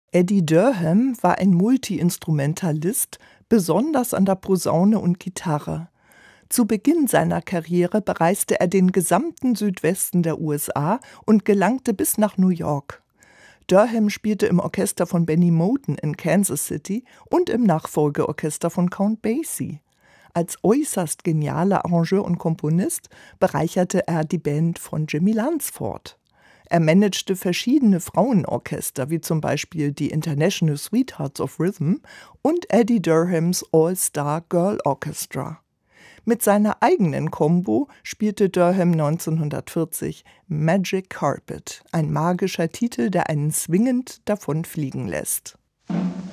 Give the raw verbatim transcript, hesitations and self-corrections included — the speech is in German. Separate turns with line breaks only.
Eddie Durham war ein Multi-Instrumentalist, besonders an der Posaune und Gitarre. Zu Beginn seiner Karriere bereiste er den gesamten Südwesten der U S A und gelangte bis nach New York. Durham spielte im Orchester von Benny Moten in Kansas City und im Nachfolgeorchester von Count Basie. Als äußerst genialer Arrangeur und Komponist bereicherte er die Band von Jimmy Lunceford. Er managte verschiedene Frauenorchester, wie zum Beispiel die International Sweethearts of Rhythm und Eddie Durhams All-Star Girl Orchestra. Mit seiner eigenen Combo spielte Durham neunzehnhundertvierzig Magic Carpet, ein magischer Titel, der einen swingend davonfliegen lässt.